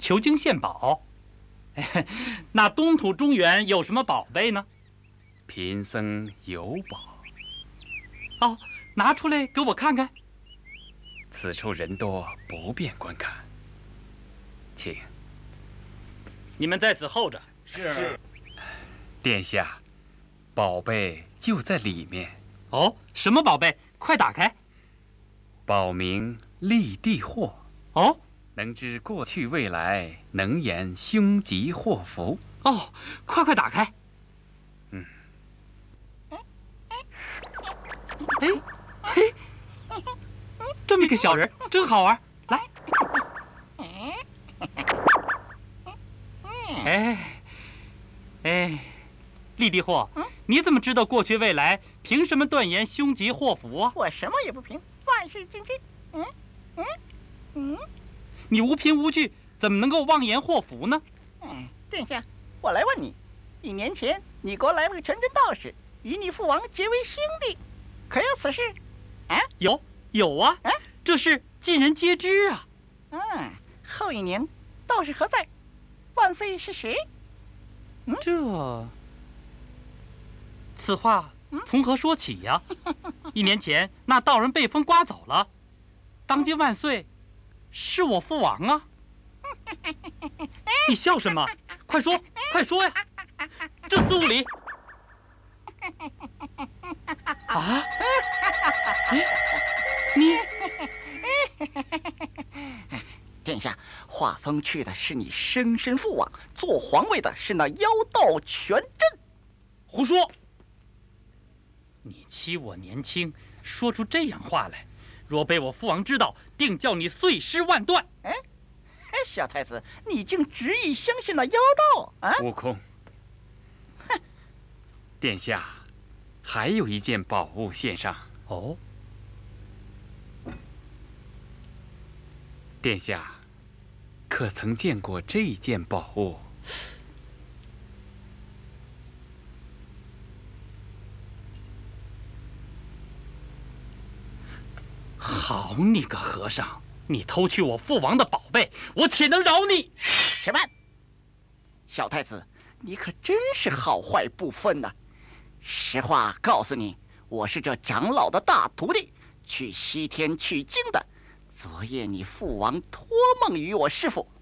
求经献宝。那东土中原有什么宝贝呢？ 贫僧有宝。 哦，拿出来给我看看。 此处人多，不便观看，请。 你们在此候着。 是。 殿下，宝贝就在里面。 哦，什么宝贝？快打开。 宝名立地祸。 哦， 能知过去未来，能言凶吉祸福。 哦，快打开。嘿，这么一个小人，真好玩。来，立地祸，你怎么知道过去未来？凭什么断言凶吉祸福啊？ 我什么也不凭，万事尽知。 你无凭无据，怎么能够妄言祸福呢？ 殿下，我来问你，1年前你国来了个全真道士，与你父王结为兄弟，可有此事？ 有啊，这事尽人皆知啊。 后1年，道士何在？万岁是谁？ 此话从何说起呀？1年前那道人被风刮走了，当今万岁是我父王啊！你笑什么？快说呀！这4、5里啊！你殿下，画风去的是你生身父王，做皇位的是那妖道全真。 胡说！你欺我年轻，说出这样话来，若被我父王知道，定叫你碎尸万段。 小太子，你竟执意相信那妖道啊？ 悟空，殿下，还有一件宝物献上。 哦， 殿下，可曾见过这件宝物？ 好你个和尚，你偷去我父王的宝贝，我岂能饶你？ 且慢，小太子，你可真是好坏不分呐！实话告诉你，我是这长老的大徒弟，去西天取经的。昨夜你父王托梦于我师父，